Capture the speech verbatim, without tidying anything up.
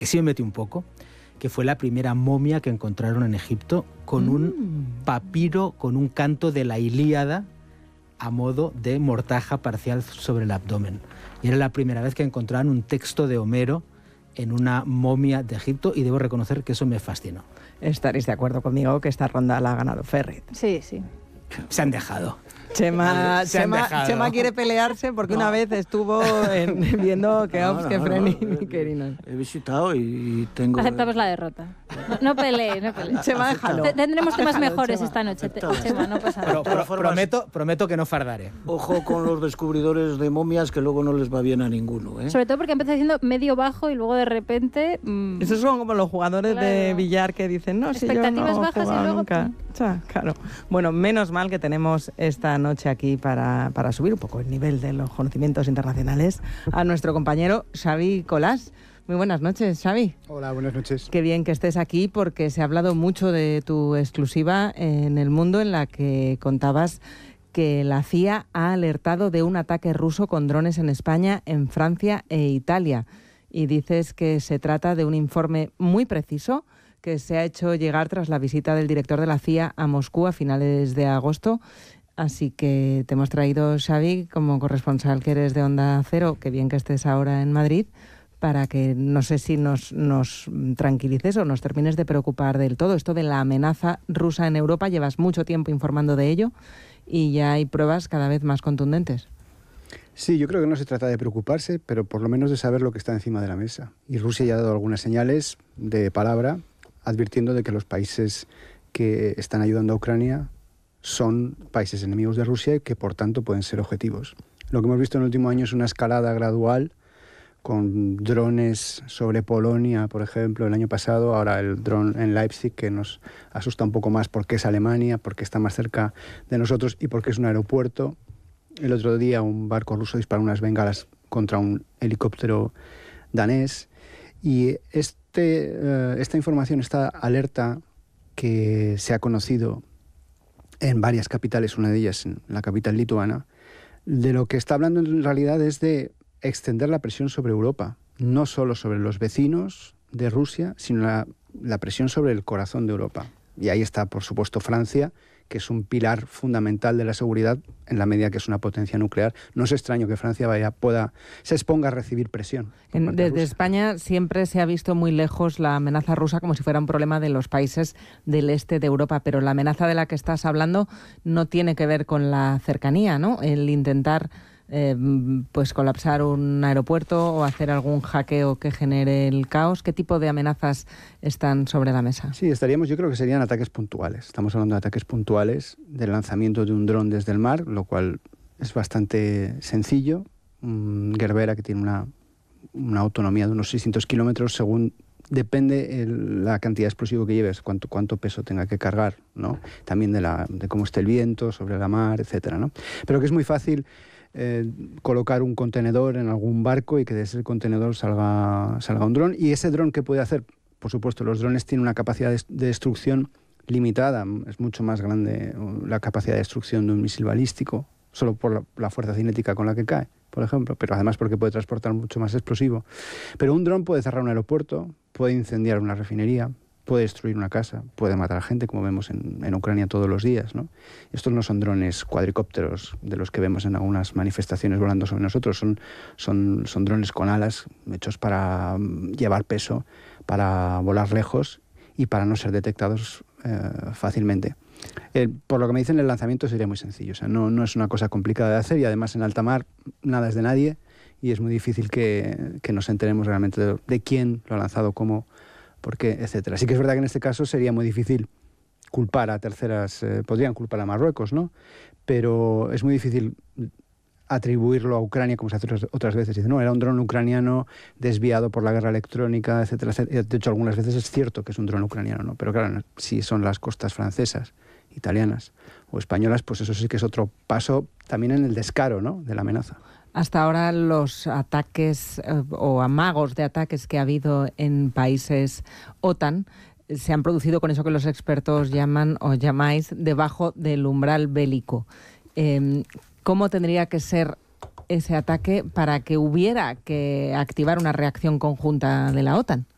que sí me metí un poco, que fue la primera momia que encontraron en Egipto con mm. un papiro, con un canto de la Ilíada a modo de mortaja parcial sobre el abdomen. Y era la primera vez que encontraron un texto de Homero en una momia de Egipto, y debo reconocer que eso me fascinó. Estaréis de acuerdo conmigo que esta ronda la ha ganado Ferrit. Sí, sí. Se han dejado. Chema, Se han Chema, dejado. Chema quiere pelearse porque No. una vez estuvo en, viendo que No, Ops, no, que no, Freni no, y Querinos. He visitado y tengo... Aceptamos la derrota. No, no pelees, no pelees. Chema, déjalo. Te- Tendremos temas Déjalo, mejores Chema. esta noche, te- Aceptado. Chema, no pasa Pero, nada. pero formas- prometo, prometo que no fardaré. Ojo con los descubridores de momias, que luego no les va bien a ninguno, ¿eh? Sobre todo porque empezó diciendo medio bajo y luego de repente... mmm, Esos son como los jugadores Claro. de billar que dicen, no, si yo Expectativas no he bajas y jugado luego, nunca. pum. O sea, claro. Bueno, menos mal que tenemos esta noche aquí para, para subir un poco el nivel de los conocimientos internacionales a nuestro compañero Xavi Colás. Muy buenas noches, Xavi. Hola, buenas noches. Qué bien que estés aquí porque se ha hablado mucho de tu exclusiva en El Mundo, en la que contabas que la C I A ha alertado de un ataque ruso con drones en España, en Francia e Italia. Y dices que se trata de un informe muy preciso que se ha hecho llegar tras la visita del director de la C I A a Moscú a finales de agosto. Así que te hemos traído, Xavi, como corresponsal que eres de Onda Cero, que bien que estés ahora en Madrid, para que no sé si nos, nos tranquilices o nos termines de preocupar del todo. Esto de la amenaza rusa en Europa, llevas mucho tiempo informando de ello y ya hay pruebas cada vez más contundentes. Sí, yo creo que no se trata de preocuparse, pero por lo menos de saber lo que está encima de la mesa. Y Rusia ya ha dado algunas señales de palabra advirtiendo de que los países que están ayudando a Ucrania son países enemigos de Rusia y que por tanto pueden ser objetivos. Lo que hemos visto en el último año es una escalada gradual con drones sobre Polonia, por ejemplo, el año pasado, ahora el dron en Leipzig, que nos asusta un poco más porque es Alemania, porque está más cerca de nosotros y porque es un aeropuerto. El otro día un barco ruso disparó unas bengalas contra un helicóptero danés. Y este, uh, esta información, esta alerta que se ha conocido en varias capitales, una de ellas en la capital lituana, de lo que está hablando en realidad es de extender la presión sobre Europa, no solo sobre los vecinos de Rusia, sino la, la presión sobre el corazón de Europa. Y ahí está, por supuesto, Francia, que es un pilar fundamental de la seguridad en la medida que es una potencia nuclear. No es extraño que Francia vaya, pueda, se exponga a recibir presión. En, desde España siempre se ha visto muy lejos la amenaza rusa como si fuera un problema de los países del este de Europa, pero la amenaza de la que estás hablando no tiene que ver con la cercanía, ¿no? El intentar eh, pues colapsar un aeropuerto o hacer algún hackeo que genere el caos. ¿Qué tipo de amenazas están sobre la mesa? Sí, estaríamos, yo creo que serían ataques puntuales. Estamos hablando de ataques puntuales, del lanzamiento de un dron desde el mar, lo cual es bastante sencillo. Um, Gerbera, que tiene una, una autonomía de unos seiscientos kilómetros, según depende el, la cantidad de explosivo que lleves, cuánto, cuánto peso tenga que cargar, ¿no? También de, la, de cómo esté el viento sobre la mar, etcétera, ¿no? Pero que es muy fácil Eh, colocar un contenedor en algún barco y que de ese contenedor salga, salga un dron. ¿Y ese dron qué puede hacer? Por supuesto, los drones tienen una capacidad de, de destrucción limitada. Es mucho más grande la capacidad de destrucción de un misil balístico, solo por la, la fuerza cinética con la que cae, por ejemplo, pero además porque puede transportar mucho más explosivo. Pero un dron puede cerrar un aeropuerto, puede incendiar una refinería, puede destruir una casa, puede matar a gente, como vemos en, en Ucrania todos los días, ¿no? Estos no son drones cuadricópteros de los que vemos en algunas manifestaciones volando sobre nosotros, son, son, son drones con alas hechos para llevar peso, para volar lejos y para no ser detectados eh, fácilmente. Eh, por lo que me dicen, el lanzamiento sería muy sencillo, o sea, no, no es una cosa complicada de hacer y además en alta mar nada es de nadie y es muy difícil que, que nos enteremos realmente de, de quién lo ha lanzado, cómo, por qué, etcétera. Sí que es verdad que en este caso sería muy difícil culpar a terceras, eh, podrían culpar a Marruecos, ¿no? Pero es muy difícil atribuirlo a Ucrania como se hace otras, otras veces. Dice, no, era un dron ucraniano desviado por la guerra electrónica, etcétera, etcétera. De hecho, algunas veces es cierto que es un dron ucraniano, ¿no? Pero claro, si son las costas francesas, italianas o españolas, pues eso sí que es otro paso también en el descaro, ¿no?, de la amenaza. Hasta ahora los ataques eh, o amagos de ataques que ha habido en países OTAN eh, se han producido con eso que los expertos llaman o llamáis debajo del umbral bélico. Eh, ¿Cómo tendría que ser ese ataque para que hubiera que activar una reacción conjunta de la OTAN?